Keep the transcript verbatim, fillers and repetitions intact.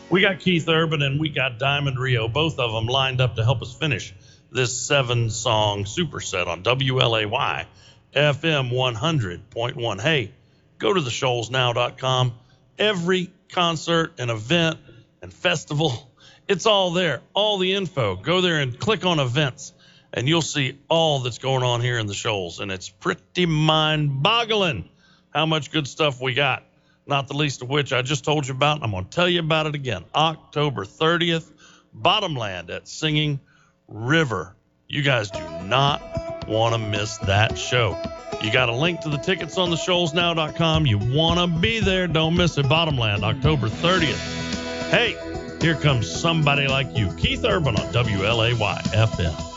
We got Keith Urban and we got Diamond Rio, both of them lined up to help us finish this seven-song superset on W L A Y F M one hundred point one. Hey, go to the shoals now dot com. Every concert and event and festival, it's all there, all the info. Go there and click on events, and you'll see all that's going on here in the Shoals, and it's pretty mind-boggling how much good stuff we got, not the least of which I just told you about, and I'm going to tell you about it again. October thirtieth, Bottomland at Singing River. You guys do not want to miss that show. You got a link to the tickets on the shoals now dot com. You want to be there. Don't miss it. Bottomland, October thirtieth. Hey, here comes Somebody Like You. Keith Urban on W L A Y F M.